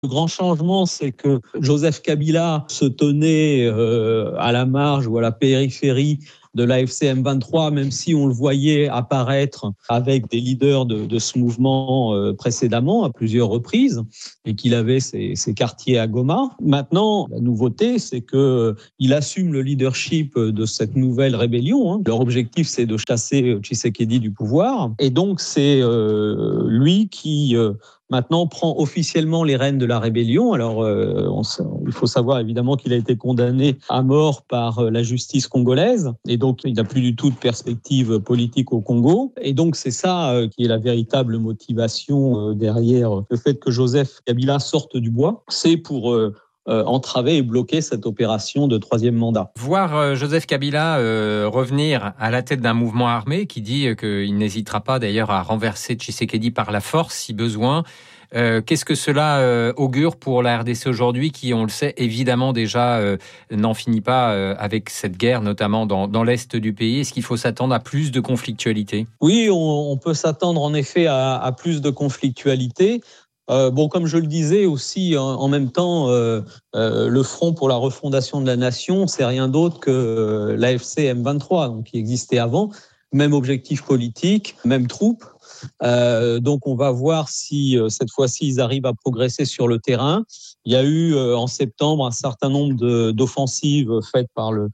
Le grand changement, c'est que Joseph Kabila se tenait à la marge ou à la périphérie de l'AFC M23, même si on le voyait apparaître avec des leaders de ce mouvement précédemment, à plusieurs reprises, et qu'il avait ses quartiers à Goma. Maintenant, la nouveauté, c'est qu'il assume le leadership de cette nouvelle rébellion. Leur objectif, c'est de chasser Tshisekedi du pouvoir. Et donc, c'est lui qui... maintenant prend officiellement les rênes de la rébellion. Alors, il faut savoir évidemment qu'il a été condamné à mort par la justice congolaise. Et donc, il n'a plus du tout de perspective politique au Congo. Et donc, c'est ça qui est la véritable motivation derrière le fait que Joseph Kabila sorte du bois. C'est pour... entraver et bloquer cette opération de troisième mandat. Voir Joseph Kabila revenir à la tête d'un mouvement armé qui dit qu'il n'hésitera pas d'ailleurs à renverser Tshisekedi par la force si besoin. Qu'est-ce que cela augure pour la RDC aujourd'hui qui, on le sait, évidemment déjà n'en finit pas avec cette guerre, notamment dans l'est du pays? Est-ce qu'il faut s'attendre à plus de conflictualité? Oui, on peut s'attendre en effet à plus de conflictualité. Comme je le disais aussi, en même temps, le Front pour la refondation de la nation, c'est rien d'autre que l'AFC M23, donc qui existait avant. Même objectif politique, même troupe. Donc on va voir si cette fois-ci ils arrivent à progresser sur le terrain. Il y a eu en septembre un certain nombre d'offensives faites par le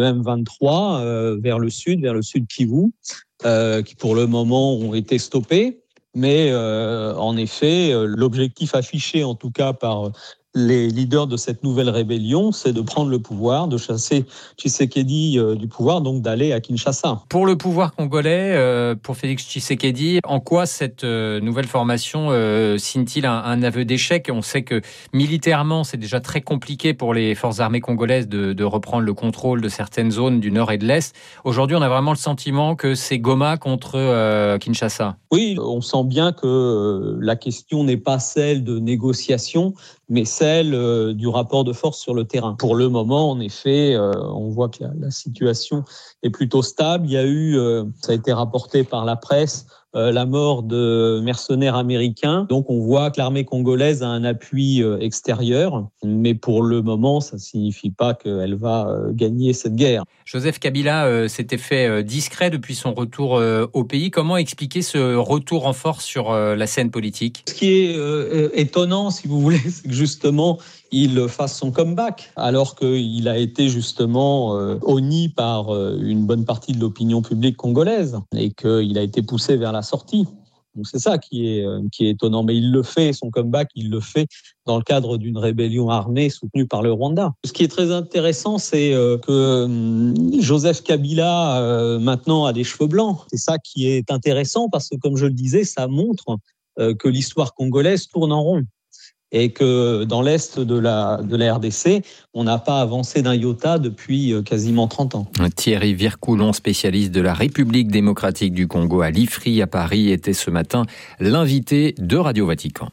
M23 vers le sud Kivu, qui pour le moment ont été stoppées. Mais en effet, l'objectif affiché en tout cas par les leaders de cette nouvelle rébellion, c'est de prendre le pouvoir, de chasser Tshisekedi du pouvoir, donc d'aller à Kinshasa. Pour le pouvoir congolais, pour Félix Tshisekedi, en quoi cette nouvelle formation signe-t-il un aveu d'échec? On sait que militairement, c'est déjà très compliqué pour les forces armées congolaises de reprendre le contrôle de certaines zones du nord et de l'est. Aujourd'hui, on a vraiment le sentiment que c'est Goma contre Kinshasa. Oui, on sent bien que la question n'est pas celle de négociation, mais celle du rapport de force sur le terrain. Pour le moment, en effet, on voit que la situation est plutôt stable. Il y a eu, ça a été rapporté par la presse, la mort de mercenaires américains. Donc on voit que l'armée congolaise a un appui extérieur, mais pour le moment, ça ne signifie pas qu'elle va gagner cette guerre. Joseph Kabila s'était fait discret depuis son retour au pays. Comment expliquer ce retour en force sur la scène politique? Ce qui est étonnant, si vous voulez, c'est que justement, il fasse son comeback, alors qu'il a été justement honni par une bonne partie de l'opinion publique congolaise et qu'il a été poussé vers la sortie. Donc c'est ça qui est étonnant. Mais il le fait, son comeback, il le fait dans le cadre d'une rébellion armée soutenue par le Rwanda. Ce qui est très intéressant, c'est que Joseph Kabila, maintenant, a des cheveux blancs. C'est ça qui est intéressant parce que, comme je le disais, ça montre que l'histoire congolaise tourne en rond. Et que dans l'est de la RDC, on n'a pas avancé d'un iota depuis quasiment 30 ans. Thierry Vircoulon, spécialiste de la République démocratique du Congo à l'IFRI à Paris, était ce matin l'invité de Radio Vatican.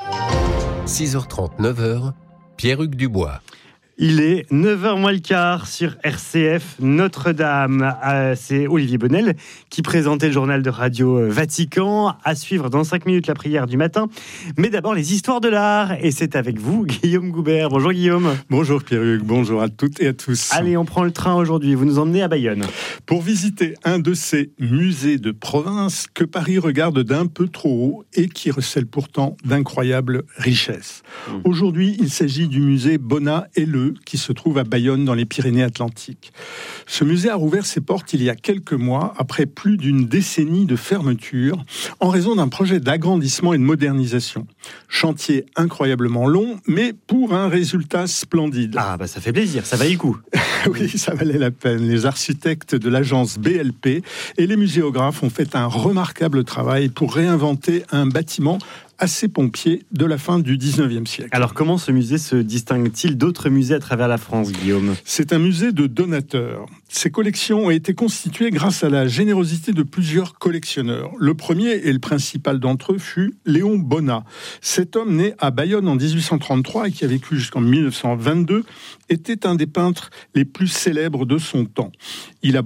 6h30, 9h, Pierre-Hugues Dubois. Il est 9h moins le quart sur RCF Notre-Dame. C'est Olivier Bonnel qui présentait le journal de Radio Vatican. À suivre dans 5 minutes la prière du matin. Mais d'abord les histoires de l'art. Et c'est avec vous, Guillaume Goubert. Bonjour Guillaume. Bonjour Pierre-Hugues, bonjour à toutes et à tous. Allez, on prend le train aujourd'hui. Vous nous emmenez à Bayonne. Pour visiter un de ces musées de province que Paris regarde d'un peu trop haut et qui recèle pourtant d'incroyables richesses. Aujourd'hui, il s'agit du musée Bonnat-Helleux qui se trouve à Bayonne dans les Pyrénées-Atlantiques. Ce musée a rouvert ses portes il y a quelques mois après plus d'une décennie de fermeture en raison d'un projet d'agrandissement et de modernisation. Chantier incroyablement long, mais pour un résultat splendide. Ah bah ça fait plaisir, ça valait le coup. Oui, ça valait la peine. Les architectes de l'agence BLP et les muséographes ont fait un remarquable travail pour réinventer un bâtiment assez pompier de la fin du 19e siècle. Alors comment ce musée se distingue-t-il d'autres musées à travers la France, Guillaume ? C'est un musée de donateurs. Ces collections ont été constituées grâce à la générosité de plusieurs collectionneurs. Le premier et le principal d'entre eux fut Léon Bonnat. Cet homme né à Bayonne en 1833 et qui a vécu jusqu'en 1922 était un des peintres les plus célèbres de son temps. Il a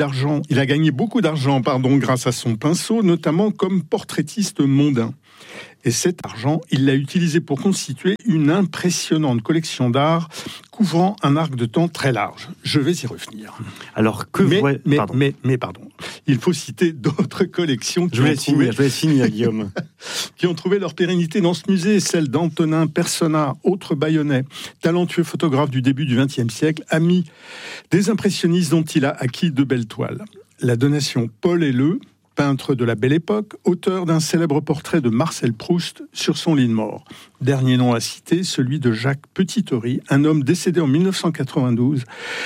gagné beaucoup d'argent grâce à son pinceau, notamment comme portraitiste mondain. Et cet argent, il l'a utilisé pour constituer une impressionnante collection d'art couvrant un arc de temps très large. Je vais y revenir. Alors pardon. Il faut citer d'autres collections je vais finir, Guillaume. qui ont trouvé leur pérennité dans ce musée, celle d'Antonin Persona, autre Bayonnais, talentueux photographe du début du XXe siècle, ami des impressionnistes dont il a acquis de belles toiles. La donation Paul Helleu, peintre de la Belle Époque, auteur d'un célèbre portrait de Marcel Proust sur son lit de mort. Dernier nom à citer, celui de Jacques Petit-Ory, un homme décédé en 1992.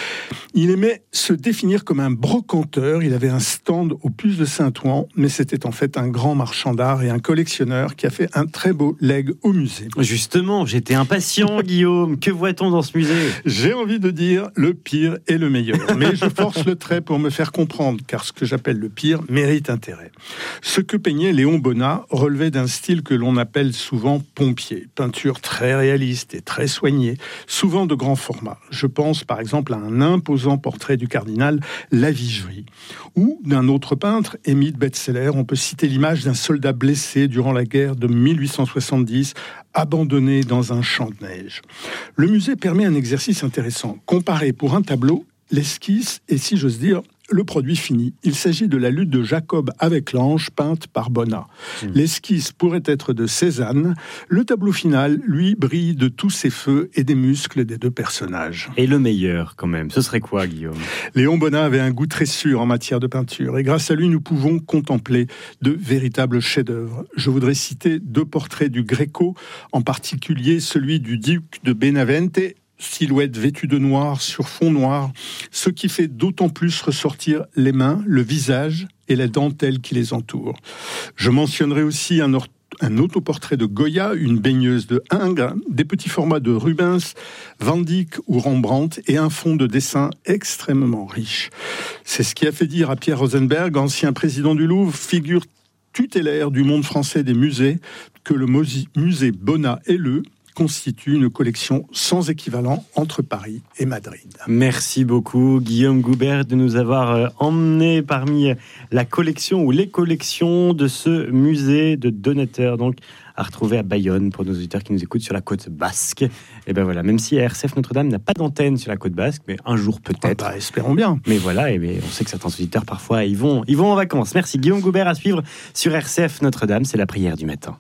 Il aimait se définir comme un brocanteur. Il avait un stand au Puce de Saint-Ouen, mais c'était en fait un grand marchand d'art et un collectionneur qui a fait un très beau legs au musée. Justement, j'étais impatient, Guillaume. Que voit-on dans ce musée ? J'ai envie de dire le pire et le meilleur. Mais je force le trait pour me faire comprendre, car ce que j'appelle le pire mérite intérêt. Ce que peignait Léon Bonnat relevait d'un style que l'on appelle souvent pompier. Peinture très réaliste et très soignée, souvent de grand format. Je pense par exemple à un imposant portrait du cardinal Lavigerie. Ou d'un autre peintre, Émile Betzeler, on peut citer l'image d'un soldat blessé durant la guerre de 1870, abandonné dans un champ de neige. Le musée permet un exercice intéressant. Comparer pour un tableau l'esquisse et, si j'ose dire, le produit fini. Il s'agit de la lutte de Jacob avec l'ange, peinte par Bonnat. L'esquisse pourrait être de Cézanne. Le tableau final, lui, brille de tous ses feux et des muscles des deux personnages. Et le meilleur, quand même, ce serait quoi, Guillaume ? Léon Bonnat avait un goût très sûr en matière de peinture, et grâce à lui, nous pouvons contempler de véritables chefs-d'œuvre. Je voudrais citer 2 portraits du Gréco, en particulier celui du duc de Benavente, silhouette vêtue de noir sur fond noir, ce qui fait d'autant plus ressortir les mains, le visage et la dentelle qui les entoure. Je mentionnerai aussi un autoportrait de Goya, une baigneuse de Ingres, des petits formats de Rubens, Van Dyck ou Rembrandt et un fond de dessin extrêmement riche. C'est ce qui a fait dire à Pierre Rosenberg, ancien président du Louvre, figure tutélaire du monde français des musées, que le musée Bonnat Helleu constitue une collection sans équivalent entre Paris et Madrid. Merci beaucoup Guillaume Goubert de nous avoir emmené parmi la collection ou les collections de ce musée de donateurs, donc à retrouver à Bayonne pour nos auditeurs qui nous écoutent sur la côte basque. Et ben voilà, même si RCF Notre-Dame n'a pas d'antenne sur la côte basque, mais un jour peut-être. Espérons bien. Mais voilà, et on sait que certains auditeurs parfois ils vont en vacances. Merci Guillaume Goubert, à suivre sur RCF Notre-Dame, c'est la prière du matin.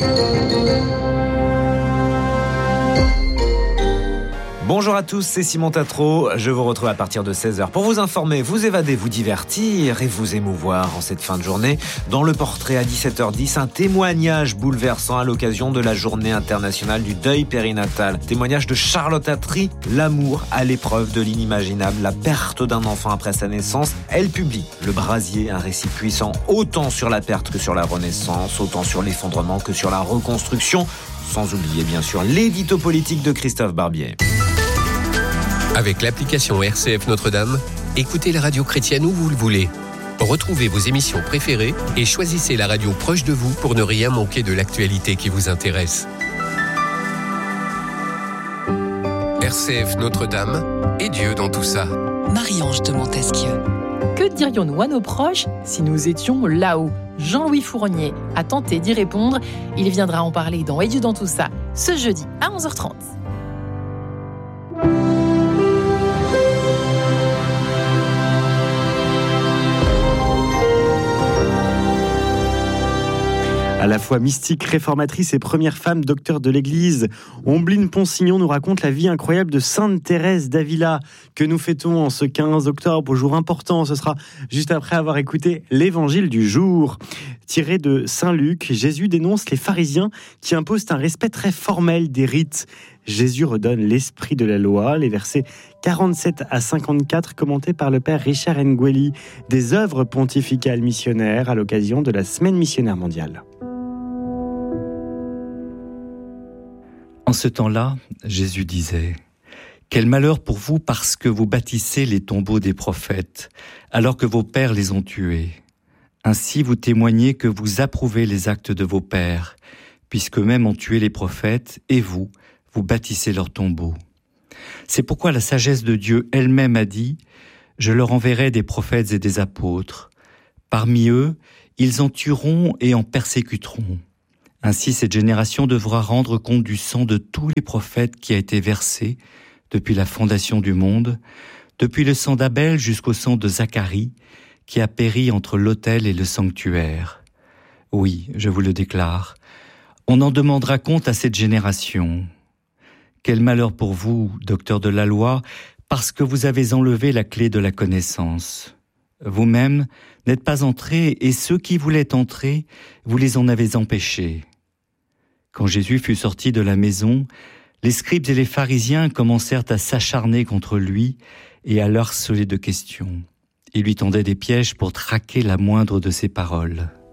Bonjour à tous, c'est Simon Tatro. Je vous retrouve à partir de 16h pour vous informer, vous évader, vous divertir et vous émouvoir en cette fin de journée. Dans le portrait à 17h10, un témoignage bouleversant à l'occasion de la journée internationale du deuil périnatal. Témoignage de Charlotte Attry, l'amour à l'épreuve de l'inimaginable, la perte d'un enfant après sa naissance. Elle publie Le Brasier, un récit puissant autant sur la perte que sur la renaissance, autant sur l'effondrement que sur la reconstruction. Sans oublier bien sûr l'édito politique de Christophe Barbier. Avec l'application RCF Notre-Dame, écoutez la radio chrétienne où vous le voulez. Retrouvez vos émissions préférées et choisissez la radio proche de vous pour ne rien manquer de l'actualité qui vous intéresse. RCF Notre-Dame et Dieu dans tout ça. Marie-Ange de Montesquieu. Que dirions-nous à nos proches si nous étions là-haut ? Jean-Louis Fournier a tenté d'y répondre. Il viendra en parler dans Et Dieu dans tout ça, ce jeudi à 11h30. À la fois mystique, réformatrice et première femme docteur de l'Église, Ombline Ponsignon nous raconte la vie incroyable de Sainte Thérèse d'Avila, que nous fêtons en ce 15 octobre, jour important. Ce sera juste après avoir écouté l'Évangile du jour. Tiré de Saint Luc, Jésus dénonce les pharisiens qui imposent un respect très formel des rites. Jésus redonne l'esprit de la loi, les versets 47 à 54 commentés par le père Richard Ngueli, des œuvres pontificales missionnaires à l'occasion de la Semaine missionnaire mondiale. En ce temps-là, Jésus disait « Quel malheur pour vous parce que vous bâtissez les tombeaux des prophètes, alors que vos pères les ont tués. Ainsi vous témoignez que vous approuvez les actes de vos pères, puisqu'eux-mêmes ont tué les prophètes, et vous bâtissez leurs tombeaux. C'est pourquoi la sagesse de Dieu elle-même a dit « Je leur enverrai des prophètes et des apôtres. Parmi eux, ils en tueront et en persécuteront. Ainsi, cette génération devra rendre compte du sang de tous les prophètes qui a été versé depuis la fondation du monde, depuis le sang d'Abel jusqu'au sang de Zacharie, qui a péri entre l'autel et le sanctuaire. Oui, je vous le déclare, on en demandera compte à cette génération. Quel malheur pour vous, docteurs de la loi, parce que vous avez enlevé la clé de la connaissance. Vous-même n'êtes pas entrés, et ceux qui voulaient entrer, vous les en avez empêchés. Quand Jésus fut sorti de la maison, les scribes et les pharisiens commencèrent à s'acharner contre lui et à l'harceler de questions. Ils lui tendaient des pièges pour traquer la moindre de ses paroles.